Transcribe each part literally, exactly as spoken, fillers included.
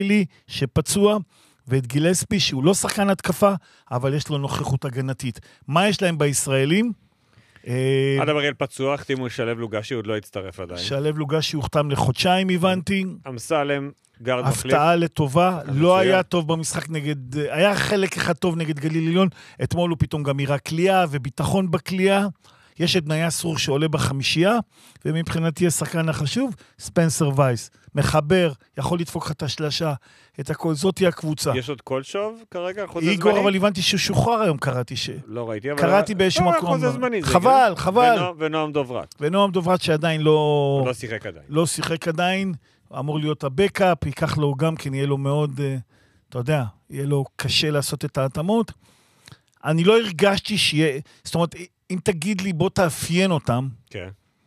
לי שפצוע, ואת גילספי שהוא לא שחקן התקפה, אבל יש לו נוכחות הגנתית. מה יש להם בישראלים? עד אבריאל פצוע, החתימו שלב לוגשי, עוד לא הצטרף עדיין. שלב לוגשי הוחתם לחודשיים, הבנתי. אמסלם, גרד מחליף. הפתעה לטובה, לא היה טוב במשחק נגד, היה חלק אחד טוב נגד גליל עליון, אתמול הוא פתאום גם יראה קליעה וביטחון בקליעה. יש את בניה סרור שעולה בחמישייה, ומבחינתי השחקן החשוב, ספנסר וייס. מחבר, יכול לדפוק לך את השלשה, את הכל, זאת היא הקבוצה. יש עוד כל שוב כרגע? חוזה זמני? איגור, אבל הבנתי שהוא שוחרר היום, קראתי ש... לא ראיתי, אבל... קראתי באיזשהו מקום. חוזה זמני. חבל, חבל. ונועם דוברת. ונועם דוברת שעדיין לא... לא שיחק עדיין. לא שיחק עדיין, אמור להיות הבקאפ, ייקח לו גם כן, יהיה לו מאוד, אתה יודע, יהיה לו קשה לעשות את ההתאמות. אני לא הרגשתי שיהיה... זאת אומרת, אם תגיד לי, בוא תאפיין אותם. כן.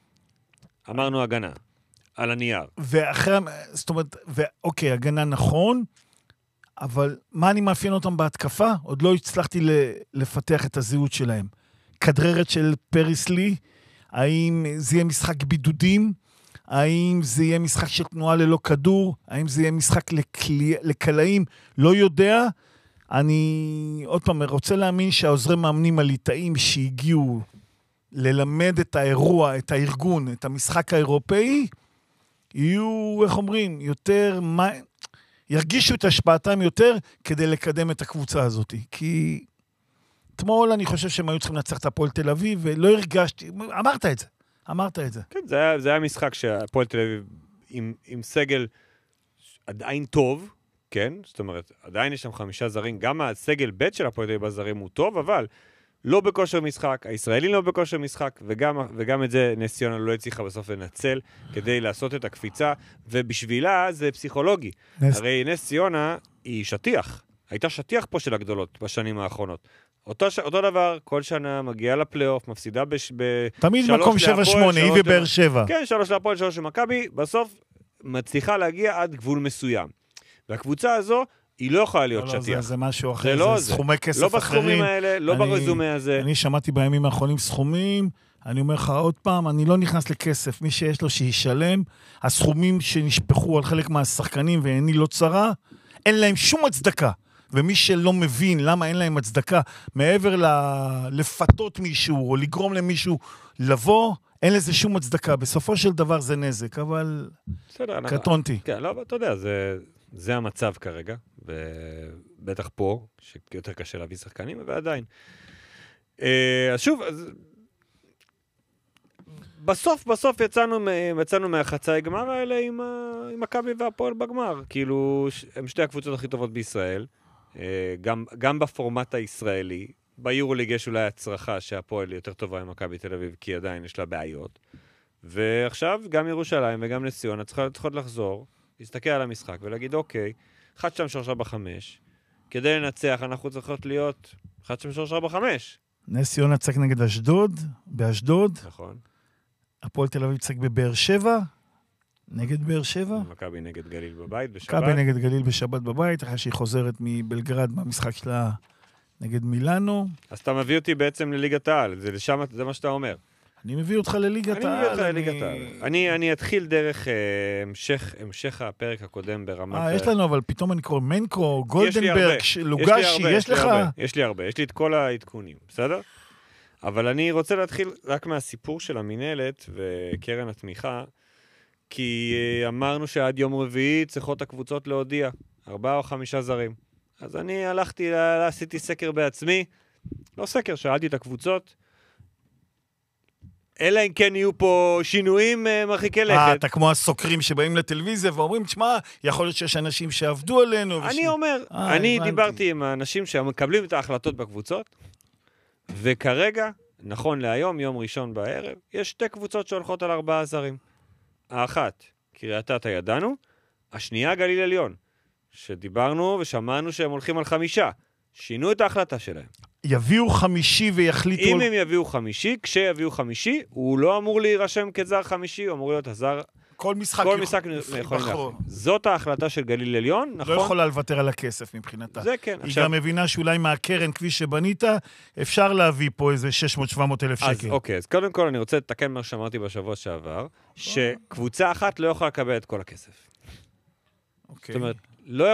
אמרנו הגנה. על הנייר. ואחרי, זאת אומרת, ואוקיי, הגנה נכון, אבל מה אני מאפיין אותם בהתקפה? עוד לא הצלחתי לפתח את הזהות שלהם. כדררת של פריסלי, האם זה יהיה משחק בידודים? האם זה יהיה משחק של תנועה ללא כדור? האם זה יהיה משחק לקלי, לקלעים? לא יודע. אני עוד פעם רוצה להאמין שהעוזרי מאמנים הליטאים שהגיעו ללמד את האירוע, את הארגון, את המשחק האירופאי, יהיו, איך אומרים, יותר, מה, ירגישו את השפעתם יותר כדי לקדם את הקבוצה הזאת. כי אתמול אני חושב שהם היו צריכים לנצח את הפועל תל אביב, ולא הרגשתי, אמרת את זה, אמרת את זה. כן, זה היה, זה היה משחק שהפועל תל אביב עם, עם סגל עדיין טוב, כן? זאת אומרת, עדיין יש שם חמישה זרים, גם הסגל ב' של הפועל תל אביב הזרים הוא טוב, אבל לא בכושר משחק, הישראלים לא בכושר משחק, וגם, וגם את זה נס ציונה לא הצליחה בסוף לנצל כדי לעשות את הקפיצה, ובשבילה זה פסיכולוגי. נס... הרי נס ציונה היא שטיח, הייתה שטיח פה של הגדולות בשנים האחרונות. אותו, אותו דבר, כל שנה מגיעה לפלייאוף, מפסידה בש... ב... תמיד מקום שבע שמונה, היא ובאר שבע. כן, שלוש להפועל, שלוש למכבי, בסוף מצליחה להגיע עד גבול מסוים. והקבוצה הזו, היא לא יכולה להיות לא, שטיח. זה, זה משהו אחר, זה, לא זה סכומי כסף לא אחרים. בסכומים האלה, לא אני, ברזומה הזה. אני שמעתי בימים האחרונים סכומים, אני אומר לך עוד פעם, אני לא נכנס לכסף, מי שיש לו שישלם, הסכומים שנשפחו על חלק מהשחקנים ואיני לא צרה, אין להם שום הצדקה. ומי שלא מבין למה אין להם הצדקה, מעבר ל- לפתות מישהו או לגרום למישהו לבוא, אין לזה שום הצדקה. בסופו של דבר זה נזק, אבל קטונתי. כן, לא, אבל אתה יודע, זה... זה המצב כרגע, ובטח פה, שיותר קשה להביא שחקנים, ועדיין. אז שוב, אז... בסוף, בסוף יצאנו, יצאנו מהחצאי גמר האלה עם, ה... עם מכבי והפועל בגמר. כאילו, הם שתי הקבוצות הכי טובות בישראל, גם, גם בפורמט הישראלי. ביורוליג יש אולי הצרחה שהפועל יותר טובה עם מכבי תל אביב, כי עדיין יש לה בעיות. ועכשיו, גם ירושלים וגם נס ציונה צריכות לחזור, להסתכל על המשחק ולהגיד, אוקיי, אחת, שתיים, שלוש, ארבע, חמש, כדי לנצח אנחנו צריכות להיות אחת, שתיים, שלוש, ארבע, חמש. נס ציונה צחק נגד אשדוד, באשדוד. נכון. הפועל תל אביב צחק בבאר שבע, נגד באר שבע. מכבי נגד גליל בבית בשבת. מכבי נגד גליל בשבת בבית, אחרי שהיא חוזרת מבלגרד במשחק שלה נגד מילאנו. אז אתה מביא אותי בעצם לליגת העל, זה, לשם, זה מה שאתה אומר. אני מביא אותך לליגת העל. אני מביא אותך לליגת העל. אני, אני אתחיל דרך אה, המשך, המשך הפרק הקודם ברמת... אה, יש לנו, אבל פתאום אני קורא מנקו, גולדנברג, לוגשי, יש לך? יש לי הרבה, יש לי את כל העדכונים, בסדר? אבל אני רוצה להתחיל רק מהסיפור של המנהלת וקרן התמיכה, כי אמרנו שעד יום רביעי צריכות הקבוצות להודיע, ארבעה או חמישה זרים. אז אני הלכתי, עשיתי סקר בעצמי, לא סקר, שאלתי את הקבוצות, אלא אם כן יהיו פה שינויים מרחיקי לכת. אה, אתה כמו הסוקרים שבאים לטלוויזיה ואומרים, תשמע, יכול להיות שיש אנשים שעבדו עלינו. אני אומר, אני דיברתי עם האנשים שמקבלים את ההחלטות בקבוצות, וכרגע, נכון להיום, יום ראשון בערב, יש שתי קבוצות שהולכות על ארבעה זרים. האחת, קריית אתא ידענו, השנייה גליל עליון, שדיברנו ושמענו שהם הולכים על חמישה. שינו את ההחלטה שלהם. יביאו חמישי ויחליטו... אם הם יביאו חמישי, כשיביאו חמישי, הוא לא אמור להירשם כזר חמישי, הוא אמור להיות הזר... כל משחק, כל משחק יכול להחליט. זאת ההחלטה של גליל עליון, נכון? לא יכולה לוותר על הכסף מבחינתה. זה כן. היא גם מבינה שאולי מהקרן, כפי שבנית, אפשר להביא פה איזה שש מאות שבע מאות אלף שקל. אז אוקיי, אז קודם כל אני רוצה לתקן מה שאמרתי בשבוע שעבר, שקבוצה אחת לא יכולה לקבל את כל הכסף. זאת אומרת, לא